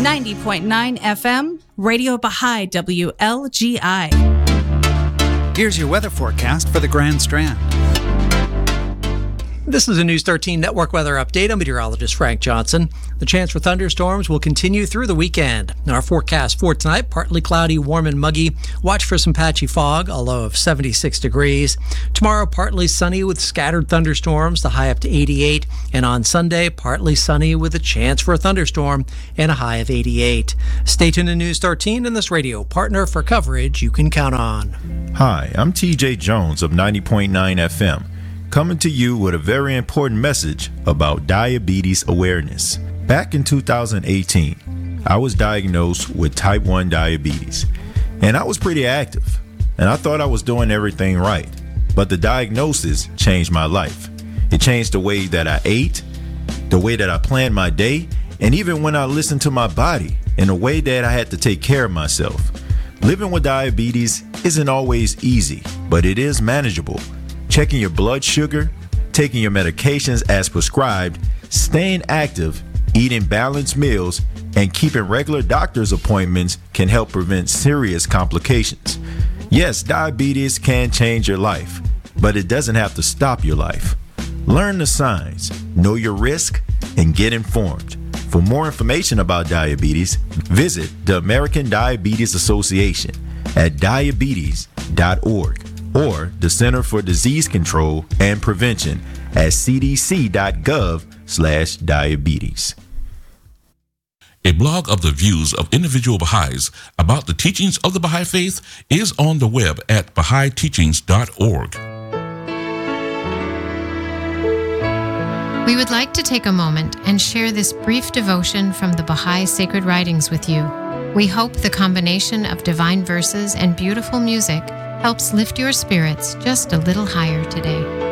90.9 FM, Radio Baha'i WLGI. Here's your weather forecast for the Grand Strand. This is a News 13 Network weather update. I'm meteorologist Frank Johnson. The chance for thunderstorms will continue through the weekend. Our forecast for tonight, partly cloudy, warm and muggy. Watch for some patchy fog, a low of 76 degrees. Tomorrow, partly sunny with scattered thunderstorms, the high up to 88. And on Sunday, partly sunny with a chance for a thunderstorm and a high of 88. Stay tuned to News 13 and this radio partner for coverage you can count on. Hi, I'm TJ Jones of 90.9 FM. Coming to you with a very important message about diabetes awareness. Back in 2018, I was diagnosed with type 1 diabetes, and I was pretty active, and I thought I was doing everything right. But the diagnosis changed my life. It changed the way that I ate, the way that I planned my day, and even when I listened to my body in a way that I had to take care of myself. Living with diabetes isn't always easy, but it is manageable. Checking your blood sugar, taking your medications as prescribed, staying active, eating balanced meals, and keeping regular doctor's appointments can help prevent serious complications. Yes, diabetes can change your life, but it doesn't have to stop your life. Learn the signs, know your risk, and get informed. For more information about diabetes, visit the American Diabetes Association at diabetes.org. or the Center for Disease Control and Prevention at cdc.gov/diabetes. A blog of the views of individual Baha'is about the teachings of the Baha'i Faith is on the web at BahaiTeachings.org. We would like to take a moment and share this brief devotion from the Baha'i Sacred Writings with you. We hope the combination of divine verses and beautiful music helps lift your spirits just a little higher today.